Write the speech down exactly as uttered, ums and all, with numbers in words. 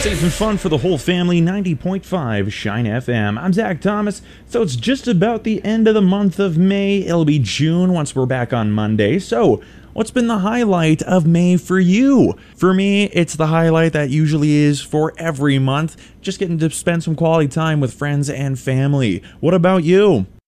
Safe and fun for the whole family, ninety point five Shine F M. I'm Zach Thomas. So it's just about the end of the month of May. It'll be June once we're back on Monday. So what's been the highlight of May for you? For me, it's the highlight that usually is for every month, just getting to spend some quality time with friends and family. What about you?